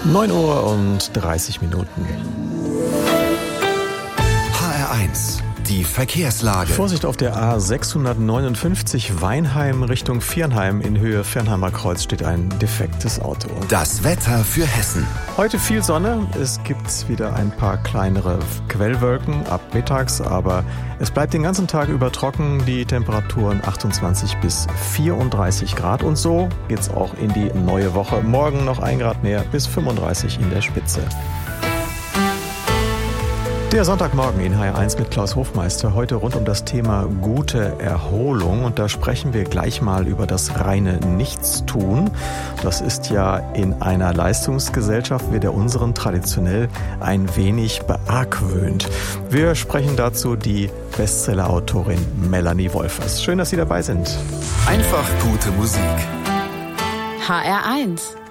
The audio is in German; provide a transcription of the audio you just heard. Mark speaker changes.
Speaker 1: 9:30 Uhr.
Speaker 2: HR1, die Verkehrslage.
Speaker 1: Vorsicht auf der A659 Weinheim Richtung Viernheim. In Höhe Viernheimer Kreuz steht ein defektes Auto.
Speaker 2: Das Wetter für Hessen.
Speaker 1: Heute viel Sonne. Es gibt wieder ein paar kleinere Quellwolken ab mittags, aber es bleibt den ganzen Tag über trocken. Die Temperaturen 28 bis 34 Grad. Und so geht's auch in die neue Woche. Morgen noch 1 Grad mehr bis 35 in der Spitze. Der Sonntagmorgen in HR1 mit Klaus Hofmeister. Heute rund um das Thema gute Erholung. Und da sprechen wir gleich mal über das reine Nichtstun. Das ist ja in einer Leistungsgesellschaft wie der unseren traditionell ein wenig beargwöhnt. Wir sprechen dazu die Bestseller-Autorin Melanie Wolfers. Schön, dass Sie dabei sind.
Speaker 2: Einfach gute Musik.
Speaker 3: HR1